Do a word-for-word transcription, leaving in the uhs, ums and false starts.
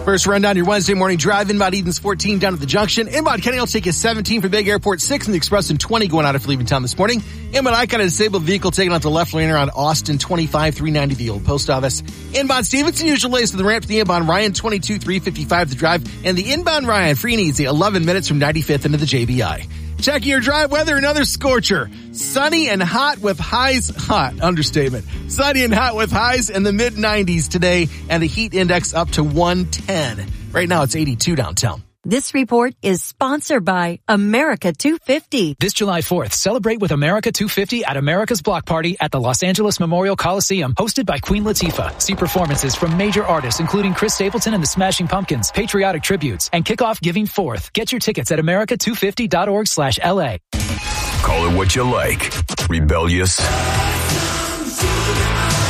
First rundown, your Wednesday morning drive. Inbound Eden's fourteen down at the junction. Inbound Kenny will take you seventeen for Big Airport, six in the Express, and twenty going out of leaving town this morning. Inbound Icon, a disabled vehicle taking out the left lane around Austin, twenty-five three ninety the old post office. Inbound Stevenson, usual lays to the ramp to the inbound Ryan, twenty-two three fifty-five the drive. And the inbound Ryan, free and easy, eleven minutes from ninety-fifth into the J B I. Checking your drive weather, another scorcher. Sunny and hot with highs, hot, understatement. Sunny and hot with highs in the mid nineties today, and the heat index up to one ten. Right now it's eighty-two downtown. This report is sponsored by America two fifty. This July fourth, celebrate with America two fifty at America's Block Party at the Los Angeles Memorial Coliseum, hosted by Queen Latifah. See performances from major artists including Chris Stapleton and the Smashing Pumpkins, patriotic tributes, and kick off Giving Forth. Get your tickets at america two fifty dot org slash L A. Call it what you like. Rebellious,